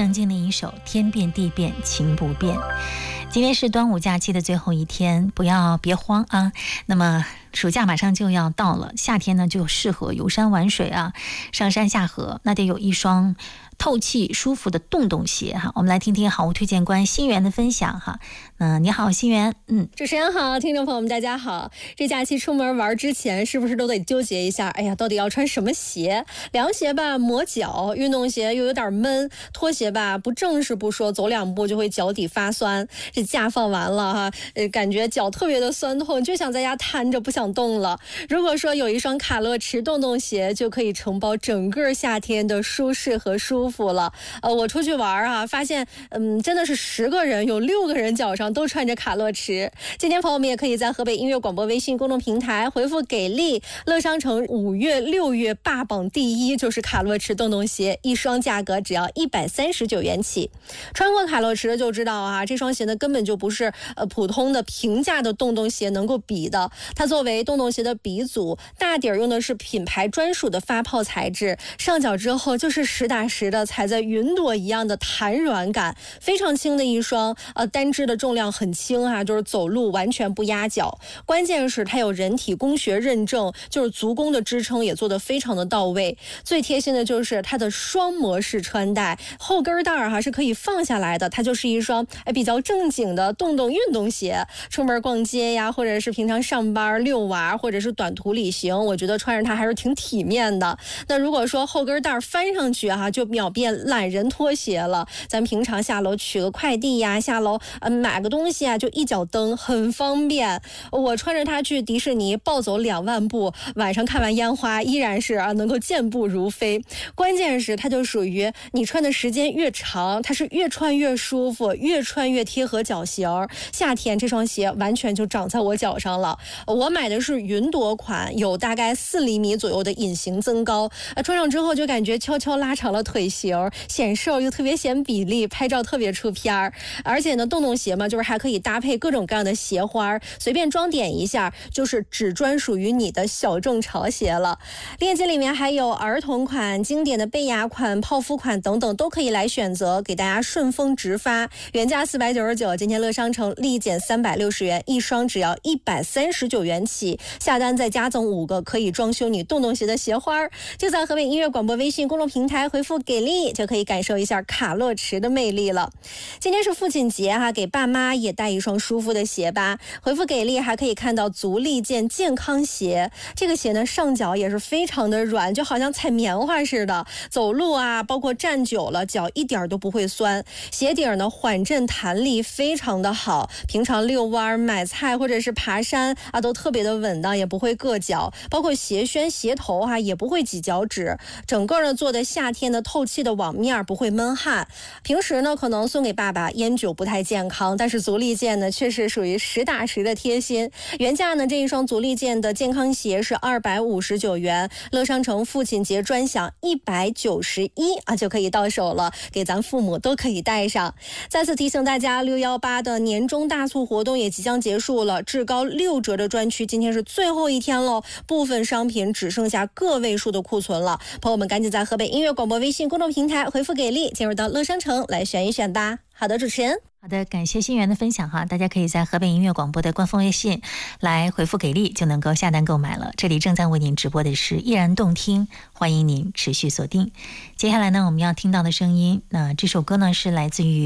能静的一首《天变地变情不变》。今天是端午假期的最后一天，别慌啊。那么暑假马上就要到了，夏天呢就适合游山玩水啊，上山下河，那得有一双透气舒服的洞洞鞋哈。我们来听听好物推荐官心源的分享哈。你好，心源。 主持人好，听众朋友们大家好。这假期出门玩之前，是不是都得纠结一下？哎呀，到底要穿什么鞋？凉鞋吧磨脚，运动鞋又有点闷，拖鞋吧不正式不说，走2步就会脚底发酸。这假放完了哈，感觉脚特别的酸痛，就想在家瘫着不想动了。如果说有一双卡乐驰洞洞鞋，就可以承包整个夏天的舒适和舒服了。我出去玩啊，发现真的是10个人有6个人脚上都穿着卡乐驰。今天朋友们也可以在河北音乐广播微信公众平台回复给力，乐商城5月6月霸榜第1就是卡乐驰洞洞鞋，一双价格只要139元起。穿过卡乐驰的就知道啊，这双鞋呢根本就不是普通的平价的洞洞鞋能够比的。它作为洞洞鞋的鼻祖，大底儿用的是品牌专属的发泡材质，上脚之后就是实打实的踩在云朵一样的弹软感，非常轻的一双单只的重量很轻啊，就是走路完全不压脚。关键是它有人体工学认证，就是足弓的支撑也做得非常的到位。最贴心的就是它的双模式穿戴，后跟带是可以放下来的，它就是一双比较正经的洞洞运动鞋。出门逛街呀，或者是平常上班遛娃，或者是短途旅行，我觉得穿着它还是挺体面的。那如果说后跟带翻上去就秒变懒人拖鞋了。咱平常下楼取个快递呀，下楼买个东西就一脚蹬，很方便。我穿着它去迪士尼暴走2万步，晚上看完烟花依然是能够健步如飞。关键是它就属于你穿的时间越长，它是越穿越舒服，越穿越贴合脚型。夏天这双鞋完全就长在我脚上了。我买的是云朵款，有大概4厘米左右的隐形增高，穿上之后就感觉悄悄拉长了腿型，显瘦又特别显比例，拍照特别出片儿。而且呢，洞洞鞋嘛，就是还可以搭配各种各样的鞋花，随便装点一下，就是只专属于你的小众潮鞋了。链接里面还有儿童款、经典的贝雅款、泡芙款等等，都可以来选择，给大家顺丰直发。原价499，今天乐商城立减360元，一双只要139元起，下单再加赠5个可以装修你洞洞鞋的鞋花。就在河北音乐广播微信公众平台回复给力，就可以感受一下卡乐驰的魅力了。今天是父亲节给爸妈也带一双舒服的鞋吧。回复给力还可以看到足力健健康鞋，这个鞋呢上脚也是非常的软，就好像踩棉花似的，走路包括站久了脚一点都不会酸。鞋底呢缓震弹力非常的好，平常遛弯、买菜或者是爬山都特别的稳当，也不会硌脚。包括鞋楦、鞋头也不会挤脚趾，整个呢做的夏天的透气的网面，不会闷汗。平时呢可能送给爸爸烟酒不太健康，但是足力健呢确实属于实打实的贴心。原价呢这一双足力健的健康鞋是259元，乐商城父亲节专享191就可以到手了，给咱父母都可以带上。再次提醒大家，618的年终大促活动也即将结束了，至高6折的专区今天是最后一天喽，部分商品只剩下个位数的库存了，朋友们赶紧在河北音乐广播微信公众平台回复给力，进入到乐商城来选一选吧。好的，主持人。 好的，感谢心源的分享哈，大家可以在河北音乐广播的官方微信来回复给力，就能够下单购买了。这里正在为您直播的是依然动听，欢迎您持续锁定。接下来呢，我们要听到的声音，那这首歌呢是来自于